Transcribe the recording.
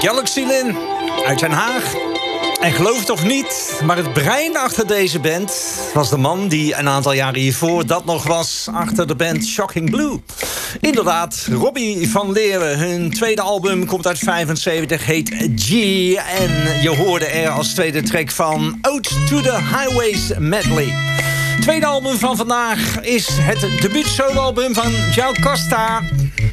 Galaxy Lin uit Den Haag. En geloof het of niet, maar het brein achter deze band was de man die een aantal jaren hiervoor dat nog was achter de band Shocking Blue. Inderdaad, Robbie van Leeuwen. Hun tweede album komt uit 75, heet G. En je hoorde er als tweede track van Ode to the Highways Medley. Het tweede album van vandaag is het debuut soloalbum van João Costa.